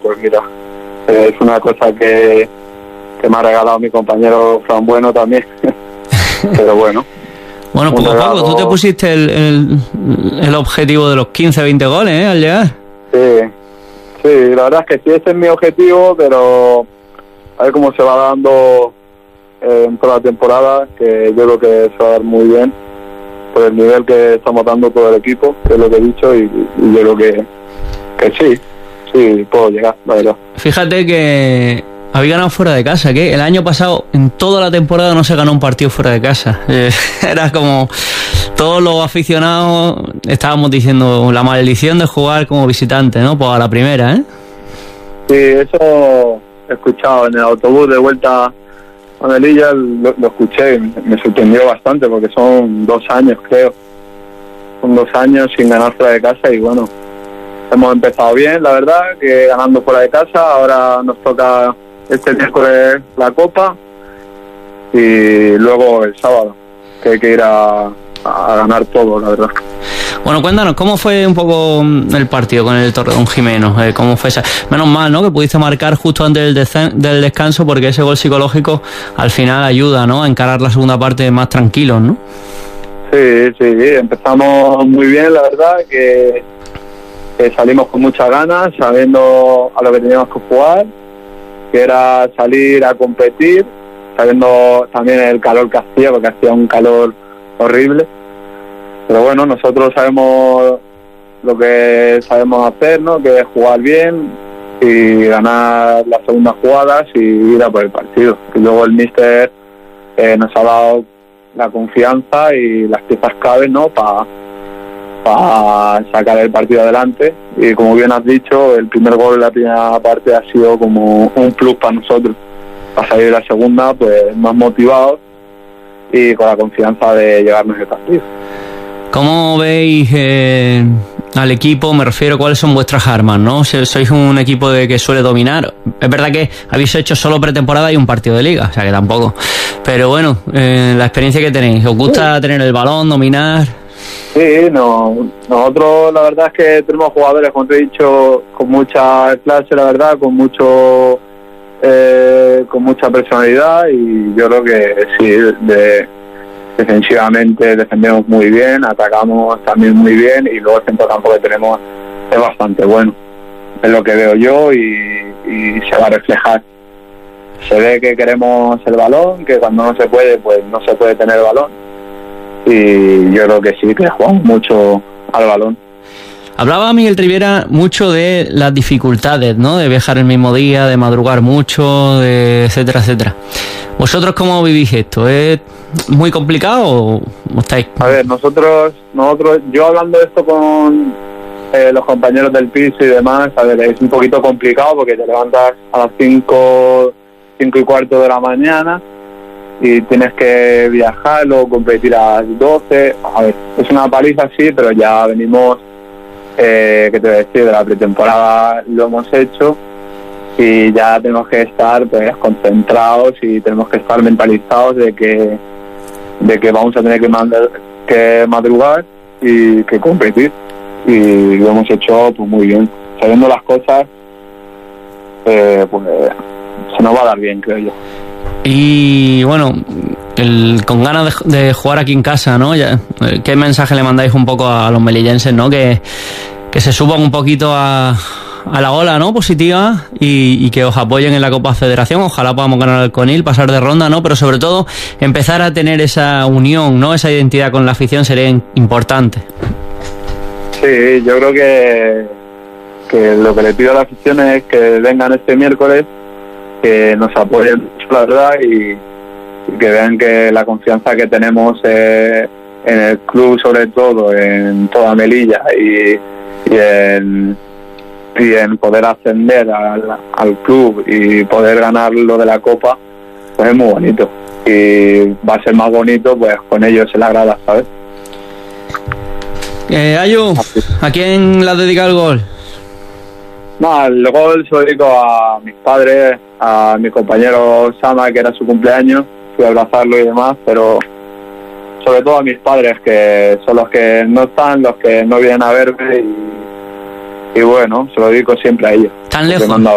pues mira, es una cosa que me ha regalado mi compañero Fran Bueno también. Pero bueno. Bueno, poco a poco, tú te pusiste el objetivo de los 15-20 goles, al llegar. Sí, la verdad es que sí, ese es mi objetivo, pero a ver cómo se va dando en toda la temporada, que yo creo que se va a dar muy bien por el nivel que estamos dando todo el equipo, que es lo que he dicho, y yo creo que sí, puedo llegar, la verdad. Fíjate que había ganado fuera de casa, que el año pasado en toda la temporada no se ganó un partido fuera de casa. Era como todos los aficionados estábamos diciendo la maldición de jugar como visitante, ¿no? Pues a la primera, ¿eh? Sí, eso he escuchado en el autobús de vuelta a Melilla, lo escuché y me sorprendió bastante porque son 2 años, creo. Son 2 años sin ganar fuera de casa y bueno, hemos empezado bien, la verdad, que ganando fuera de casa. Ahora nos toca este miércoles la Copa y luego el sábado, que hay que ir a ganar todo, la verdad. Bueno, cuéntanos, ¿cómo fue un poco el partido con el Torredonjimeno? ¿Cómo fue esa? Menos mal, ¿no?, que pudiste marcar justo antes del descanso, porque ese gol psicológico al final ayuda, ¿no?, a encarar la segunda parte más tranquilos, ¿no? Sí, empezamos muy bien, la verdad, que salimos con muchas ganas, sabiendo a lo que teníamos que jugar, que era salir a competir, sabiendo también el calor que hacía, porque hacía un calor horrible. Pero bueno, nosotros sabemos lo que sabemos hacer, ¿no?, que es jugar bien y ganar las segundas jugadas y ir a por el partido. Y luego el míster nos ha dado la confianza y las piezas claves, ¿no?, para sacar el partido adelante. Y como bien has dicho, el primer gol en la primera parte ha sido como un plus para nosotros, para salir la segunda pues más motivados y con la confianza de llevarnos el partido. ¿Cómo veis al equipo? Me refiero, ¿cuáles son vuestras armas, no? Sois un equipo que suele dominar. Es verdad que habéis hecho solo pretemporada y un partido de liga, o sea que tampoco. Pero bueno, la experiencia que tenéis, ¿os gusta tener el balón, dominar? Sí, nosotros la verdad es que tenemos jugadores, como te he dicho, con mucha clase, la verdad, con mucha personalidad, y yo creo que sí, defensivamente defendemos muy bien, atacamos también muy bien, y luego el centrocampo que tenemos es bastante bueno, es lo que veo yo, y se va a reflejar. Se ve que queremos el balón, que cuando no se puede, pues no se puede tener el balón, y yo creo que sí, que jugamos mucho al balón. Hablaba Miguel Rivera mucho de las dificultades, ¿no?, de viajar el mismo día, de madrugar mucho, etcétera, etcétera. ¿Vosotros cómo vivís esto? ¿Es muy complicado o estáis...? A ver, nosotros, yo hablando de esto con los compañeros del piso y demás, a ver, es un poquito complicado porque te levantas a las 5:15 de la mañana y tienes que viajar, luego competir a las 12. A ver, es una paliza, sí, pero ya venimos, ¿qué te voy a decir?, de la pretemporada lo hemos hecho y ya tenemos que estar pues concentrados y tenemos que estar mentalizados de que vamos a tener que madrugar y que competir, y lo hemos hecho pues muy bien, sabiendo las cosas, pues se nos va a dar bien, creo yo. Y bueno, con ganas de jugar aquí en casa, ¿no? ¿Qué mensaje le mandáis un poco a los melillenses, ¿no?, que se suban un poquito a la ola, ¿no?, positiva, y que os apoyen en la Copa Federación? Ojalá podamos ganar el Conil, pasar de ronda, ¿no?, pero sobre todo empezar a tener esa unión, ¿no?, esa identidad con la afición sería importante. Sí, yo creo que lo que le pido a la afición es que vengan este miércoles, que nos apoyen mucho, la verdad, y que vean que la confianza que tenemos en el club, sobre todo en toda Melilla, y en poder ascender al club y poder ganar lo de la Copa, pues es muy bonito, y va a ser más bonito pues con ellos en la grada, ¿sabes? Ayu, ¿a quién le has dedicado el gol? No, el gol se lo dedico a mis padres, a mi compañero Sama, que era su cumpleaños, fui a abrazarlo y demás, pero sobre todo a mis padres, que son los que no están, los que no vienen a verme, y bueno, se lo dedico siempre a ellos. ¿Tan lejos?